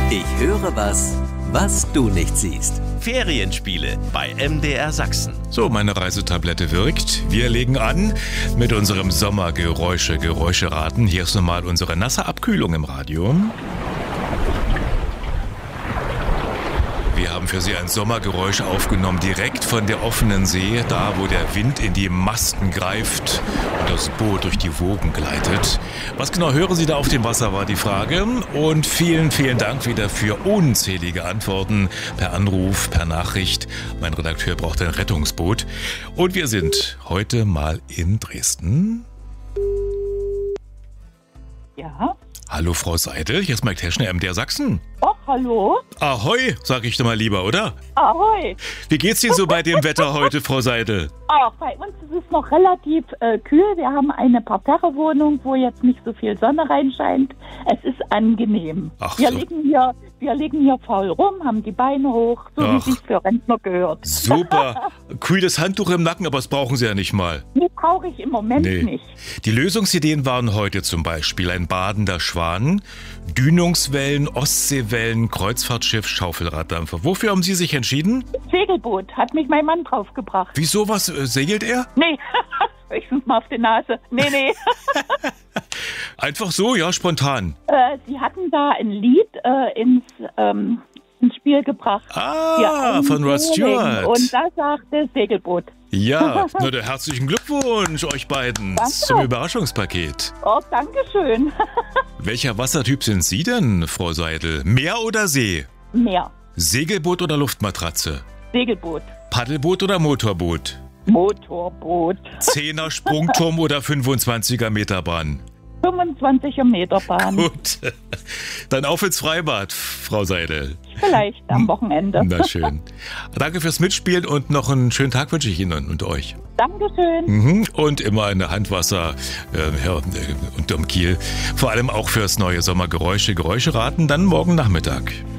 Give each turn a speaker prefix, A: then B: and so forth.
A: Ich höre was, was du nicht siehst.
B: Ferienspiele bei MDR Sachsen.
C: So, meine Reisetablette wirkt. Wir legen an mit unserem Sommergeräuscheraten. Hier ist nochmal unsere nasse Abkühlung im Radio. Wir haben für Sie ein Sommergeräusch aufgenommen, direkt von der offenen See, da wo der Wind in die Masten greift und das Boot durch die Wogen gleitet. Was genau hören Sie da auf dem Wasser, war die Frage. Und vielen, vielen Dank wieder für unzählige Antworten per Anruf, per Nachricht. Mein Redakteur braucht ein Rettungsboot. Und wir sind heute mal in Dresden.
D: Ja.
C: Hallo Frau Seidel, hier ist Mike Teschner, MDR Sachsen.
D: Ach, hallo.
C: Ahoi, sag ich doch mal lieber, oder?
D: Ahoi.
C: Wie geht's Ihnen so bei dem Wetter heute, Frau Seidel?
D: Ach, bei uns ist es noch relativ kühl. Wir haben eine Parterre-Wohnung, wo jetzt nicht so viel Sonne reinscheint. Es ist angenehm.
C: Ach,
D: wir
C: so.
D: liegen hier faul rum, haben die Beine hoch, so wie es für Rentner gehört.
C: Super. Kühles Handtuch im Nacken, aber das brauchen Sie ja nicht mal.
D: Die brauche ich im Moment nicht.
C: Die Lösungsideen waren heute zum Beispiel ein badender Schwan, Dünungswellen, Ostseewellen, Kreuzfahrtschiff, Schaufelraddampfer. Wofür haben Sie sich entschieden?
D: Segelboot hat mich mein Mann draufgebracht.
C: Wieso, was segelt er?
D: Nee, höchstens mal auf die Nase. Nee.
C: Einfach so, ja, spontan.
D: Sie hatten da ein Lied ins Spiel gebracht.
C: Ah, von Rod Stewart.
D: Und da sagte Segelboot.
C: Ja, nur der herzlichen Glückwunsch euch beiden
D: Danke.
C: zum Überraschungspaket.
D: Oh, danke schön.
C: Welcher Wassertyp sind Sie denn, Frau Seidel? Meer oder See?
D: Meer.
C: Segelboot oder Luftmatratze?
D: Segelboot.
C: Paddelboot oder Motorboot?
D: Motorboot.
C: 10er Sprungturm oder 25er Meterbahn?
D: 25er Meter Bahn.
C: Gut, dann auf ins Freibad, Frau Seidel.
D: Vielleicht am Wochenende.
C: Na schön. Danke fürs Mitspielen und noch einen schönen Tag wünsche ich Ihnen und euch.
D: Dankeschön.
C: Und immer eine Handwasser unterm Kiel. Vor allem auch fürs neue Sommergeräuscheraten, dann morgen Nachmittag.